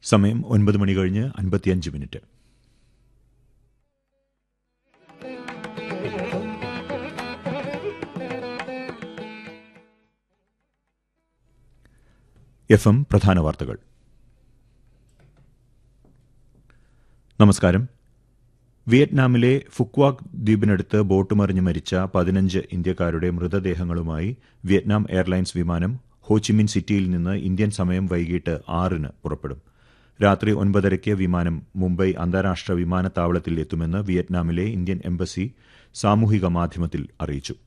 സമയം 9:55. FM പ്രധാന വാർത്തകൾ. നമസ്കാരം. വിയറ്റ്നാമിലെ ഫുക്വാക് ദ്വീപിനടുത്ത് ബോട്ട് മറിഞ്ഞ് മരിച്ച 15 ഇന്ത്യക്കാരുടെ മൃതദേഹങ്ങളുമായി വിയറ്റ്നാം എയർലൈൻസ് വിമാനം ഹോച്ചിമിൻ സിറ്റിയിൽ നിന്ന് ഇന്ത്യൻ സമയം വൈകിട്ട് 6-ന് പുറപ്പെടും. രാത്രി 9:30-ക്ക് വിമാനം മുംബൈ അന്താരാഷ്ട്ര വിമാനത്താവളത്തിൽ എത്തുമെന്ന് വിയറ്റ്നാമിലെ ഇന്ത്യൻ എംബസി സാമൂഹിക മാധ്യമത്തിൽ അറിയിച്ചു.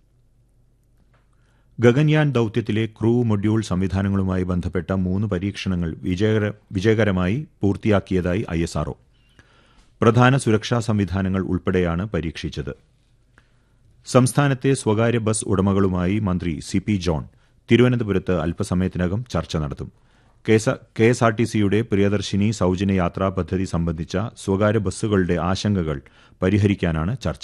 ഗഗൻയാൻ ദൌത്യത്തിലെ ക്രൂ മൊഡ്യൂൾ സംവിധാനങ്ങളുമായി ബന്ധപ്പെട്ട 3 പരീക്ഷണങ്ങൾ വിജയകരമായി പൂർത്തിയാക്കിയതായി ISRO. പ്രധാന സുരക്ഷാ സംവിധാനങ്ങൾ ഉൾപ്പെടെയാണ് പരീക്ഷിച്ചത്. സംസ്ഥാനത്തെ സ്വകാര്യ ബസ് ഉടമകളുമായി മന്ത്രി CP ജോൺ തിരുവനന്തപുരത്ത് അല്പസമയത്തിനകം ചർച്ച നടത്തും. KSRTCയുടെ പ്രിയദർശിനി സൌജന്യ യാത്രാ പദ്ധതി സംബന്ധിച്ച സ്വകാര്യ ബസ്സുകളുടെ ആശങ്കകൾ പരിഹരിക്കാനാണ് ചർച്ച.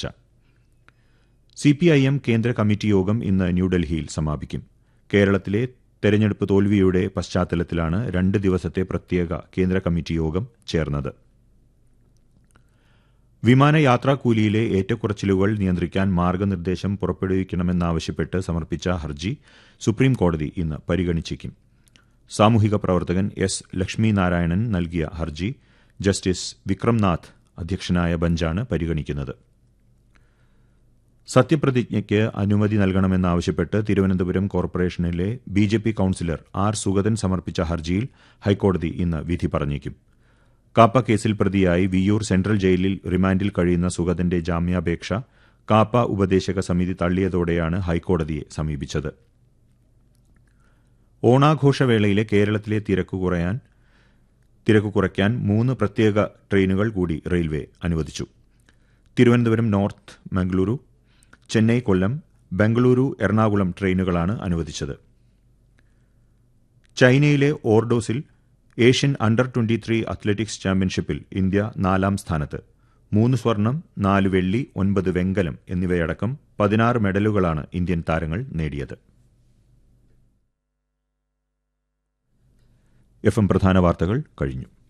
CPIM കേന്ദ്ര കമ്മിറ്റി യോഗം ഇന്ന് ന്യൂഡൽഹിയിൽ സമാപിക്കും. കേരളത്തിലെ തെരഞ്ഞെടുപ്പ് തോൽവിയുടെ പശ്ചാത്തലത്തിലാണ് 2 ദിവസത്തെ പ്രത്യേക കേന്ദ്ര കമ്മിറ്റി യോഗം ചേർന്നത്. വിമാനയാത്രാക്കൂലിയിലെ ഏറ്റക്കുറച്ചിലുകൾ നിയന്ത്രിക്കാൻ മാർഗനിർദ്ദേശം പുറപ്പെടുവിക്കണമെന്നാവശ്യപ്പെട്ട് സമർപ്പിച്ച ഹർജി സുപ്രീംകോടതി ഇന്ന് പരിഗണിച്ചേക്കും. സാമൂഹിക പ്രവർത്തകൻ S. ലക്ഷ്മിനാരായണൻ നൽകിയ ഹർജി ജസ്റ്റിസ് വിക്രംനാഥ് അധ്യക്ഷനായ ബെഞ്ചാണ് പരിഗണിക്കുന്നത്. സത്യപ്രതിജ്ഞയ്ക്ക് അനുമതി നൽകണമെന്നാവശ്യപ്പെട്ട് തിരുവനന്തപുരം കോർപ്പറേഷനിലെ BJP കൌൺസിലർ R. സുഗതൻ സമർപ്പിച്ച ഹർജിയിൽ ഹൈക്കോടതി ഇന്ന് വിധി പറഞ്ഞേക്കും. കാപ്പ കേസിൽ പ്രതിയായി വിയ്യൂർ സെൻട്രൽ ജയിലിൽ റിമാൻഡിൽ കഴിയുന്ന സുഗതന്റെ ജാമ്യാപേക്ഷ കാപ്പ ഉപദേശക സമിതി തള്ളിയതോടെയാണ് ഹൈക്കോടതിയെ സമീപിച്ചത്. ഓണാഘോഷവേളയിലെ കേരളത്തിലെ തിരക്ക് കുറയ്ക്കാൻ 3 പ്രത്യേക ട്രെയിനുകൾ കൂടി റെയിൽവേ അനുവദിച്ചു. തിരുവനന്തപുരം നോർത്ത് മംഗളൂരു, ചെന്നൈ കൊല്ലം, ബംഗളൂരു എറണാകുളം ട്രെയിനുകളാണ് അനുവദിച്ചത്. ചൈനയിലെ ഓർഡോസിൽ ഏഷ്യൻ അണ്ടർ 23 അത്ലറ്റിക്സ് ചാമ്പ്യൻഷിപ്പിൽ ഇന്ത്യ 4ാം സ്ഥാനത്ത്. 3 സ്വർണം, 4 വെള്ളി, 9 വെങ്കലം എന്നിവയടക്കം 16 മെഡലുകളാണ് ഇന്ത്യൻ താരങ്ങൾ നേടിയത്. FM പ്രധാന വാർത്തകൾ കഴിഞ്ഞു.